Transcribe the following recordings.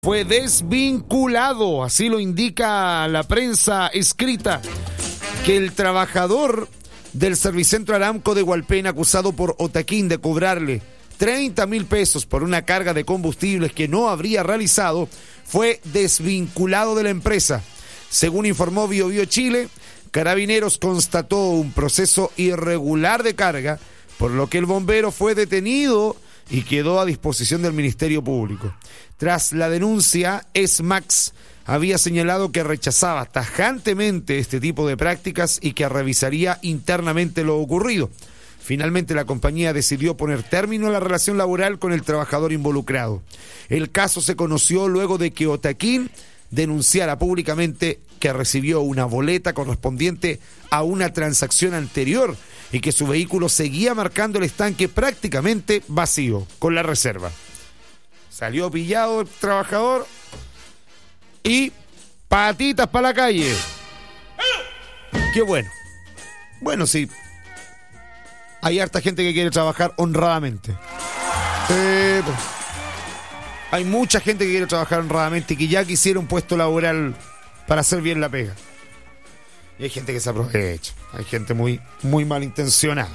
fue desvinculado, así lo indica la prensa escrita, que el trabajador del Servicentro Aramco de Hualpén, acusado por Otaquín de cobrarle 30.000 pesos por una carga de combustibles que no habría realizado, fue desvinculado de la empresa. Según informó BioBio Chile, Carabineros constató un proceso irregular de carga, por lo que el bombero fue detenido y quedó a disposición del Ministerio Público. Tras la denuncia, SMAX había señalado que rechazaba tajantemente este tipo de prácticas y que revisaría internamente lo ocurrido. Finalmente, la compañía decidió poner término a la relación laboral con el trabajador involucrado. El caso se conoció luego de que Otaquín denunciara públicamente que recibió una boleta correspondiente a una transacción anterior y que su vehículo seguía marcando el estanque prácticamente vacío, con la reserva. Salió pillado el trabajador y patitas para la calle. Qué bueno. Bueno, sí. Hay harta gente que quiere trabajar honradamente. Pues. Hay mucha gente que quiere trabajar honradamente y que ya quisiera un puesto laboral para hacer bien la pega. Y hay gente que se aprovecha. Hay gente muy malintencionada.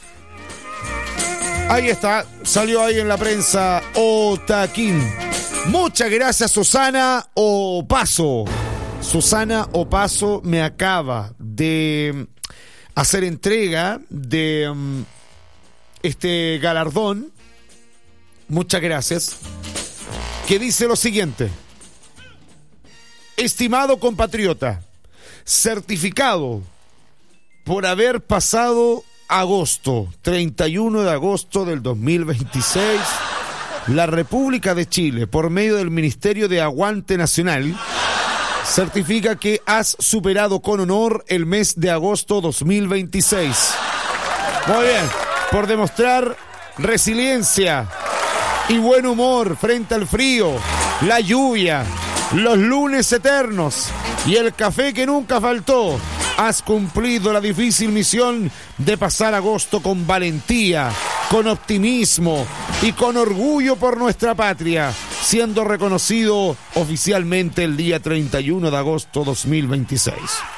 Ahí está, salió ahí en la prensa Otaquín. Muchas gracias, Susana Opaso. Susana Opaso me acaba de hacer entrega de este galardón. Muchas gracias. Que dice lo siguiente: estimado compatriota, certificado por haber pasado agosto, 31 de agosto del 2026, la República de Chile, por medio del Ministerio de Aguante Nacional, certifica que has superado con honor el mes de agosto 2026. Muy bien, por demostrar resiliencia y buen humor frente al frío, la lluvia, los lunes eternos y el café que nunca faltó, has cumplido la difícil misión de pasar agosto con valentía, con optimismo y con orgullo por nuestra patria, siendo reconocido oficialmente el día 31 de agosto 2026.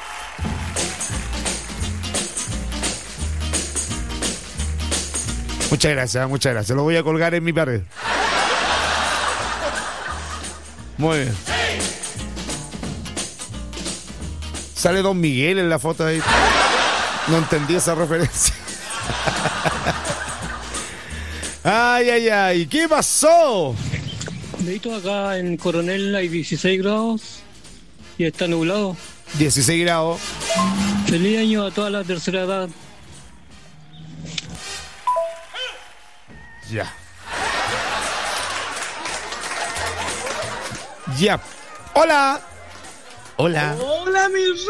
Muchas gracias, muchas gracias. Lo voy a colgar en mi pared. Muy bien. Sale Don Miguel en la foto ahí. No entendí esa referencia. Ay, ay, ay. ¿Qué pasó? Leito, acá en Coronel hay 16 grados y está nublado. 16 grados. Feliz año a toda la tercera edad. Ya. Ya. Hola. Hola. Hola, mi rey.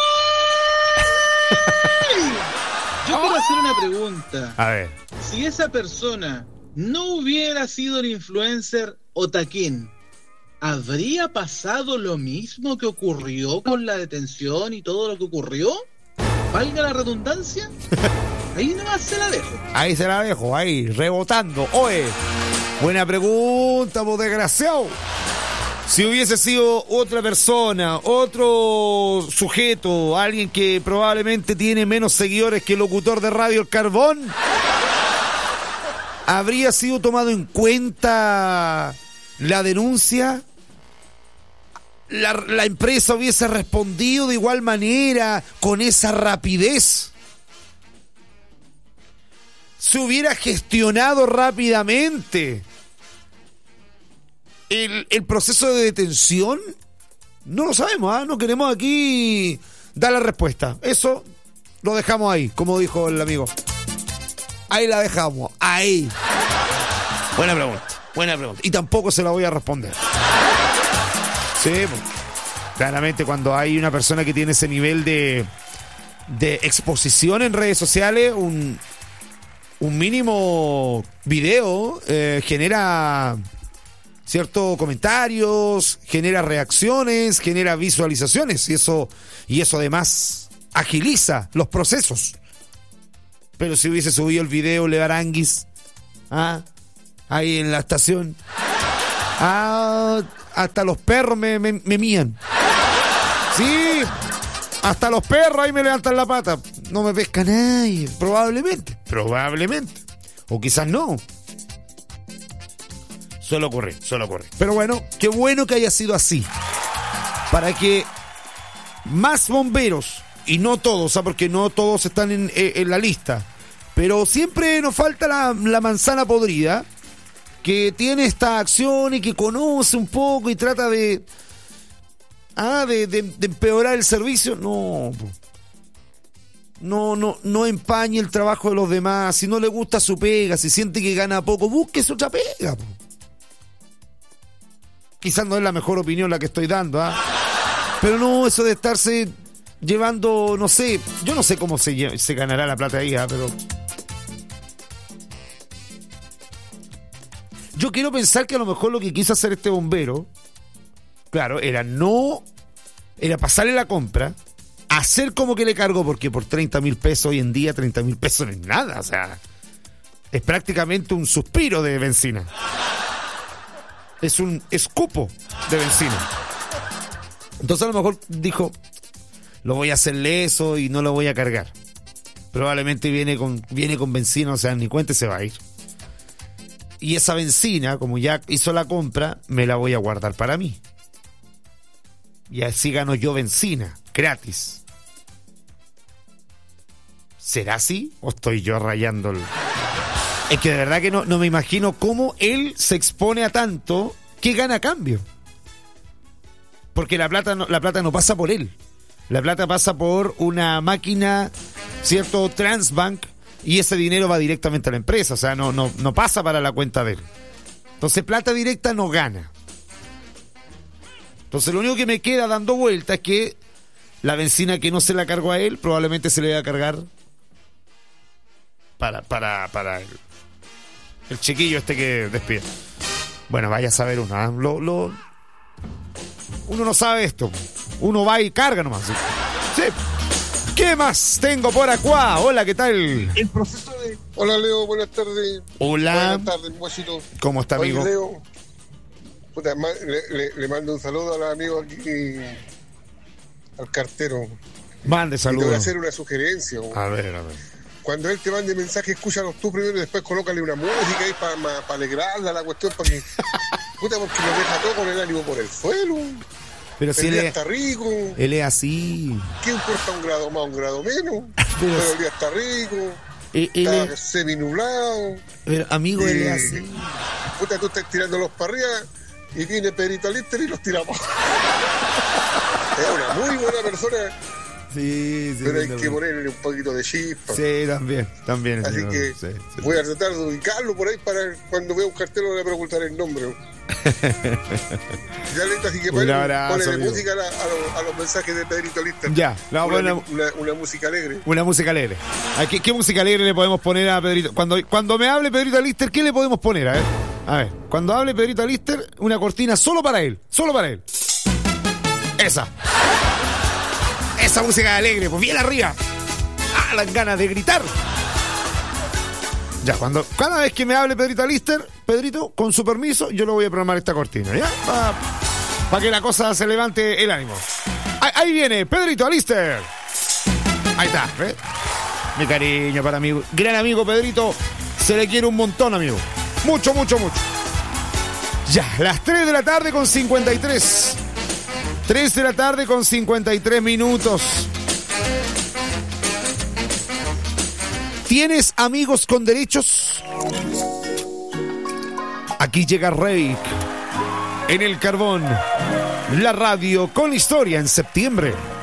Yo quiero hacer una pregunta. A ver. Si esa persona no hubiera sido el influencer Otaquín, ¿habría pasado lo mismo que ocurrió con la detención y todo lo que ocurrió? ¿Valga la redundancia? Ahí nomás se la dejo. Ahí se la dejo, ahí, rebotando. Oye, buena pregunta, vos desgraciado. Si hubiese sido otra persona, otro sujeto, alguien que probablemente tiene menos seguidores que el locutor de Radio El Carbón, ¿habría sido tomado en cuenta la denuncia? ¿La empresa hubiese respondido de igual manera, con esa rapidez? ¿Se hubiera gestionado rápidamente el proceso de detención? No lo sabemos, ¿eh? No queremos aquí dar la respuesta. Eso lo dejamos ahí, como dijo el amigo. Ahí la dejamos, ahí. Buena pregunta. Y tampoco se la voy a responder. Sí, pues, claramente cuando hay una persona que tiene ese nivel de exposición en redes sociales, un mínimo video genera ciertos comentarios, genera reacciones, genera visualizaciones y eso además agiliza los procesos. Pero si hubiese subido el video Levaranguis ahí en la estación, hasta los perros me mían. Sí, hasta los perros ahí me levantan la pata. No me pesca nadie, probablemente. O quizás no. Suele ocurrir. Pero bueno, qué bueno que haya sido así. Para que más bomberos, y no todos, porque no todos están en la lista, pero siempre nos falta la manzana podrida, que tiene esta acción y que conoce un poco y trata de empeorar el servicio. No empañe el trabajo de los demás. Si no le gusta su pega, si siente que gana poco, búsquese otra pega. Quizás no es la mejor opinión la que estoy dando, pero no, eso de estarse llevando, no sé, yo no sé cómo se ganará la plata ahí, pero yo quiero pensar que a lo mejor lo que quiso hacer este bombero, claro, era pasarle la compra, hacer como que le cargó, porque por 30.000 pesos hoy en día, 30.000 pesos no es nada, o sea, es prácticamente un suspiro de benzina. Es un escupo de benzina. Entonces a lo mejor dijo, lo voy a hacerle eso y no lo voy a cargar. Probablemente viene con benzina, o sea, ni cuenta se va a ir. Y esa benzina, como ya hizo la compra, me la voy a guardar para mí. Y así gano yo benzina, gratis. ¿Será así? ¿O estoy yo rayando el...? Es que de verdad que no me imagino cómo él se expone a tanto que gana a cambio. Porque la plata no pasa por él. La plata pasa por una máquina, ¿cierto? Transbank, y ese dinero va directamente a la empresa. O sea, no pasa para la cuenta de él. Entonces, plata directa no gana. Entonces, lo único que me queda dando vuelta es que la benzina que no se la cargó a él, probablemente se le va a cargar para el chiquillo este que despide. Bueno, vaya a saber uno, ¿eh? Uno no sabe esto. Uno va y carga nomás. Sí. ¿Qué más tengo por acá? Hola, ¿qué tal? El proceso de... Hola, Leo, buenas tardes. Hola. Buenas tardes, Guachito. ¿Cómo está, amigo? Oye, Leo, puta, le mando un saludo a los amigos aquí, al cartero. Mande saludos. Te voy a hacer una sugerencia. A ver. Cuando él te mande mensaje, escúchalos tú primero y después colócale una música ahí para alegrarla la cuestión, para que... Puta, porque nos deja todo con el ánimo por el suelo. Pero si el día está rico. Él es así. ¿Qué importa un grado más, un grado menos? Pero el día está rico. Está semi-nublado. Pero, amigo, él es así. Puta, tú estás tirándolos para arriba y viene Pedrito Lister y los tiramos. Es una muy buena persona. Sí, pero hay que ponerle un poquito de chispa. Sí, también. Así que sí. Voy a tratar de ubicarlo por ahí para cuando vea un cartel le preguntar el nombre. Ya lento, así que ponle música a los mensajes de Pedrito Lister. Ya, una música alegre. Una música alegre. ¿Qué música alegre le podemos poner a Pedrito? Cuando me hable Pedrito Lister, ¿qué le podemos poner? A ver, cuando hable Pedrito Lister, una cortina solo para él. Esa música alegre, pues bien arriba. Las ganas de gritar. Ya, cada vez que me hable Pedrito Lister, Pedrito, con su permiso, yo le voy a programar esta cortina, ¿ya? Para que la cosa se levante el ánimo. Ahí viene Pedrito Lister. Ahí está, ¿ves? Mi cariño para mi gran amigo Pedrito. Se le quiere un montón, amigo. Mucho. Ya, las 3 de la tarde con 53. 3 de la tarde con 53 minutos. ¿Tienes amigos con derechos? Aquí llega Reik en el Carbón, la radio con historia en septiembre.